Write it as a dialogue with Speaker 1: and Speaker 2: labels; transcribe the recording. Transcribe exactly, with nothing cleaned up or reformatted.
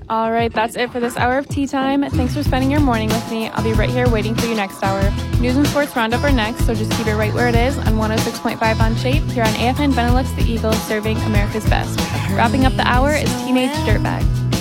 Speaker 1: All right, that's it for this hour of Tea Time. Thanks for spending your morning with me. I'll be right here waiting for you next hour. News and Sports Roundup are next, so just keep it right where it is on one oh six point five on Shape here on A F N Benelux, the Eagles, serving America's best. Wrapping up the hour is Teenage Dirtbag.